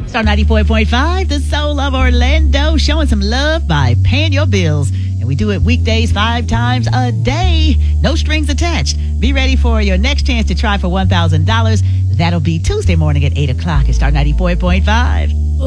Star 94.5, the soul of Orlando, showing some love by paying your bills. And we do it weekdays 5 times a day. No strings attached. Be ready for your next chance to try for $1,000. That'll be Tuesday morning at 8 o'clock at Star 94.5.